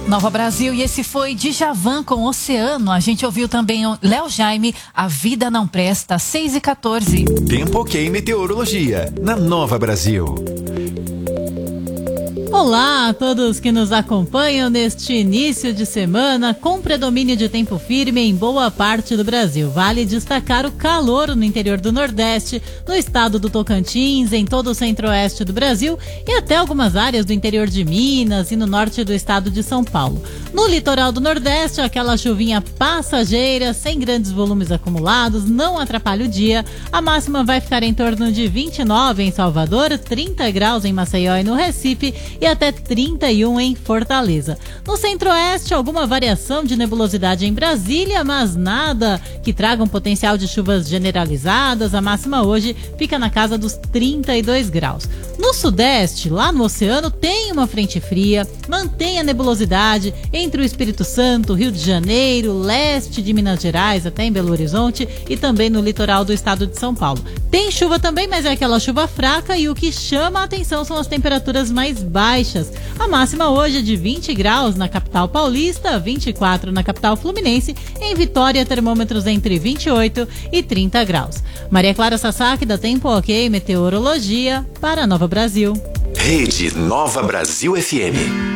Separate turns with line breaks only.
Nova Brasil, e esse foi Djavan com Oceano. A gente ouviu também o Léo Jaime, A Vida Não Presta, 6h14.
Tempo OK e Meteorologia, na Nova Brasil.
Olá a todos que nos acompanham neste início de semana com predomínio de tempo firme em boa parte do Brasil. Vale destacar o calor no interior do Nordeste, no estado do Tocantins, em todo o centro-oeste do Brasil e até algumas áreas do interior de Minas e no norte do estado de São Paulo. No litoral do Nordeste, aquela chuvinha passageira, sem grandes volumes acumulados, não atrapalha o dia. A máxima vai ficar em torno de 29 em Salvador, 30 graus em Maceió e no Recife e até 31 em Fortaleza. No centro-oeste, alguma variação de nebulosidade em Brasília, mas nada que traga um potencial de chuvas generalizadas. A máxima hoje fica na casa dos 32 graus. No sudeste, lá no oceano, tem uma frente fria, mantém a nebulosidade entre o Espírito Santo, Rio de Janeiro, leste de Minas Gerais, até em Belo Horizonte e também no litoral do estado de São Paulo. Tem chuva também, mas é aquela chuva fraca e o que chama a atenção são as temperaturas mais baixas. A máxima hoje é de 20 graus na capital paulista, 24 na capital fluminense, em Vitória termômetros entre 28 e 30 graus. Maria Clara Sasaki da Tempo OK Meteorologia para Nova Brasil.
Rede Nova Brasil FM.